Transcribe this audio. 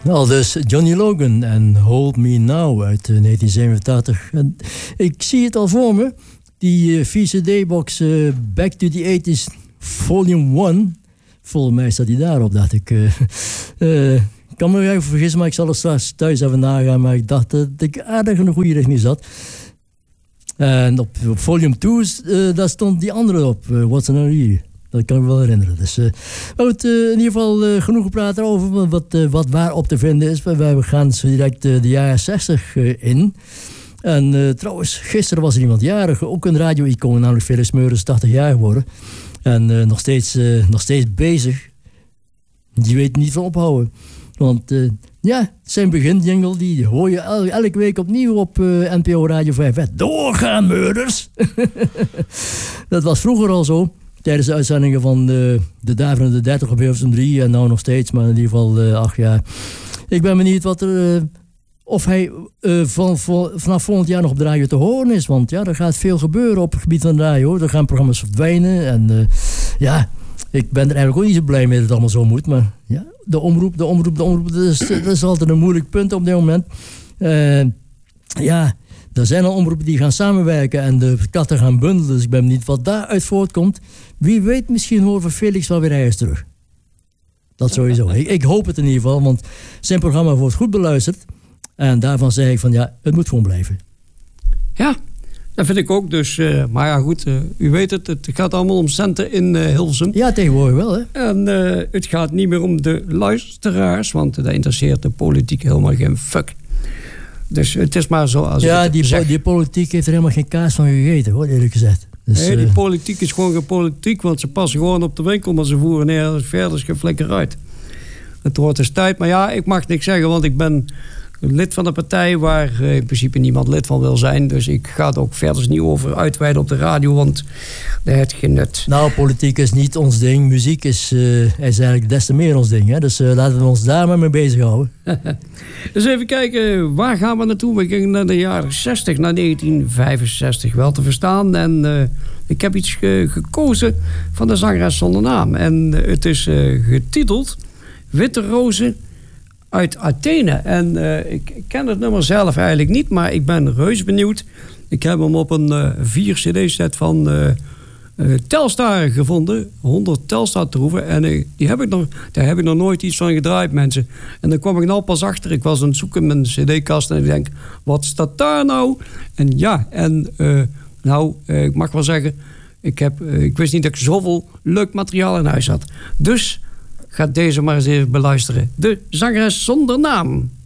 Al dus Johnny Logan en Hold Me Now uit 1987. En ik zie het al voor me. Die VCD-box Back to the 80s Volume 1. Volgens mij staat die daarop, dacht ik. Ik kan me even vergissen, maar ik zal het straks thuis even nagaan. Maar ik dacht dat ik aardig in de goede richting zat. En op volume 2, daar stond die andere op. What's an Here? Dat kan ik me wel herinneren. Dus, goed, in ieder geval genoeg gepraat over wat waar op te vinden is. We gaan zo direct de jaren 60 in. En trouwens, gisteren was er iemand jarig. Ook een radio-icoon, namelijk Felix Meurders, 80 jaar geworden. En nog steeds bezig. Die weet niet van ophouden. Want zijn beginjingle die hoor je elke week opnieuw op NPO Radio 5. Doorgaan, Meurders! Dat was vroeger al zo. Tijdens de uitzendingen van de Daverende 30 op Hilversum 3. En nou nog steeds, maar in ieder geval 8 jaar. Ik ben benieuwd wat er... of hij vanaf volgend jaar nog op de radio te horen is. Want ja, er gaat veel gebeuren op het gebied van de radio. Er gaan programma's verdwijnen. En ik ben er eigenlijk ook niet zo blij mee dat het allemaal zo moet. Maar ja, de omroep. Dat is altijd een moeilijk punt op dit moment. Er zijn al omroepen die gaan samenwerken en de katten gaan bundelen. Dus ik ben benieuwd wat daaruit voortkomt. Wie weet, misschien horen we Felix wel weer ergens terug. Dat sowieso. Ik hoop het in ieder geval, want zijn programma wordt goed beluisterd. En daarvan zeg ik van het moet gewoon blijven. Ja, dat vind ik ook. Dus, maar ja, goed, u weet het gaat allemaal om centen in Hilversum. Ja, tegenwoordig wel, hè. En het gaat niet meer om de luisteraars, want dat interesseert de politiek helemaal geen fuck. Dus het is maar zo als die politiek heeft er helemaal geen kaas van gegeten, hoor, eerlijk gezegd. Dus, nee, die politiek is gewoon geen politiek, want ze passen gewoon op de winkel, maar ze voeren nergens verder geen flikker uit. Het wordt dus tijd, maar ja, ik mag niks zeggen, want ik ben lid van een partij waar in principe niemand lid van wil zijn. Dus ik ga het ook verder niet over uitweiden op de radio, want dat heeft geen nut. Nou, politiek is niet ons ding. Muziek is eigenlijk des te meer ons ding. Hè? Dus laten we ons daar maar mee bezighouden. Dus even kijken, waar gaan we naartoe? We gingen naar de jaren 60, naar 1965 wel te verstaan. En ik heb iets gekozen van de zangeres zonder naam. En het is getiteld Witte Rozen uit Athene. En ik ken het nummer zelf eigenlijk niet, maar ik ben reus benieuwd. Ik heb hem op een 4 cd-set van Telstar gevonden. 100 Telstar-troeven. En daar heb ik nog nooit iets van gedraaid, mensen. En dan kwam ik nou pas achter. Ik was aan het zoeken in mijn cd-kast en ik denk, wat staat daar nou? En ja, ik mag wel zeggen, ik wist niet dat ik zoveel leuk materiaal in huis had. Dus ga deze maar eens even beluisteren. De zangeres zonder naam.